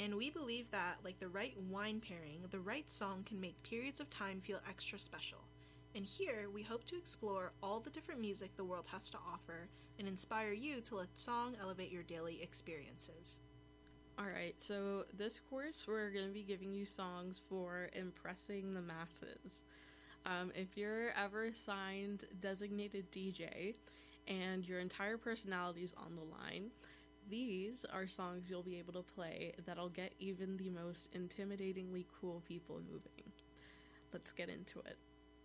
And we believe that, like the right wine pairing, the right song can make periods of time feel extra special. And here, we hope to explore all the different music the world has to offer and inspire you to let song elevate your daily experiences. Alright, so this course we're going to be giving you songs for impressing the masses. If you're ever assigned designated DJ and your entire personality is on the line, these are songs you'll be able to play that'll get even the most intimidatingly cool people moving. Let's get into it.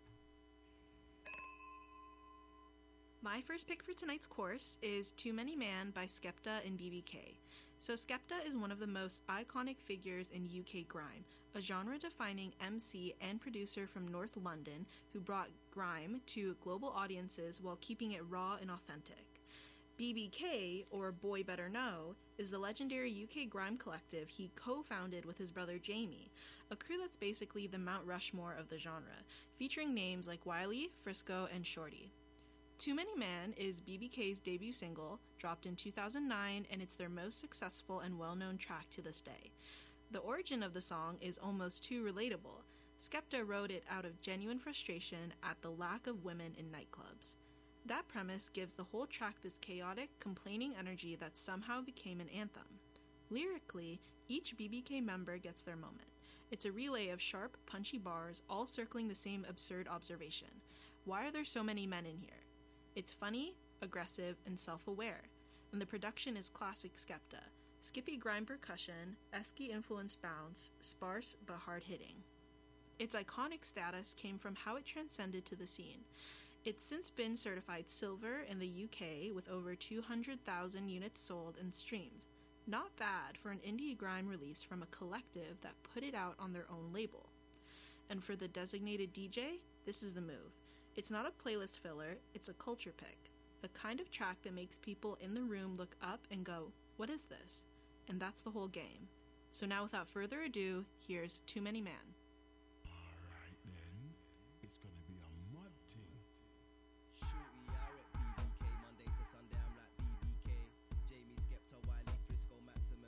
My first pick for tonight's course is Too Many Man by Skepta and BBK. So Skepta is one of the most iconic figures in UK grime, a genre-defining MC and producer from North London who brought grime to global audiences while keeping it raw and authentic. BBK, or Boy Better Know, is the legendary UK grime collective he co-founded with his brother Jamie, a crew that's basically the Mount Rushmore of the genre, featuring names like Wiley, Frisco, and Shorty. Too Many Man is BBK's debut single, dropped in 2009, and it's their most successful and well-known track to this day. The origin of the song is almost too relatable. Skepta wrote it out of genuine frustration at the lack of women in nightclubs. That premise gives the whole track this chaotic, complaining energy that somehow became an anthem. Lyrically, each BBK member gets their moment. It's a relay of sharp, punchy bars, all circling the same absurd observation. Why are there so many men in here? It's funny, aggressive, and self-aware, and the production is classic Skepta. Skippy grime percussion, Esky-influenced bounce, sparse but hard-hitting. Its iconic status came from how it transcended to the scene. It's since been certified silver in the UK with over 200,000 units sold and streamed. Not bad for an indie grime release from a collective that put it out on their own label. And for the designated DJ, this is the move. It's not a playlist filler, it's a culture pick. The kind of track that makes people in the room look up and go, "What is this?" And that's the whole game. So now without further ado, here's Too Many Man.